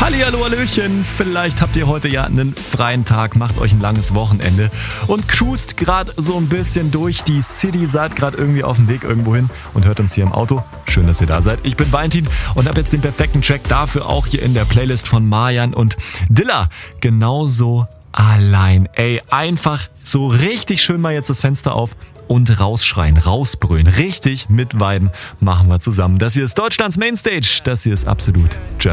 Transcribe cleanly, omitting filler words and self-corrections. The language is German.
Hallihallo, hallöchen. Vielleicht habt ihr heute ja einen freien Tag, macht euch ein langes Wochenende und cruist gerade so ein bisschen durch die City, seid gerade irgendwie auf dem Weg irgendwo hin und hört uns hier im Auto. Schön, dass ihr da seid. Ich bin Valentin und habe jetzt den perfekten Track dafür auch hier in der Playlist von Marjan und Dilla. Genauso allein. Ey, einfach so richtig schön mal jetzt das Fenster auf und rausschreien, rausbrüllen, richtig mitviben machen wir zusammen. Das hier ist Deutschlands Mainstage. Das hier ist absolut German.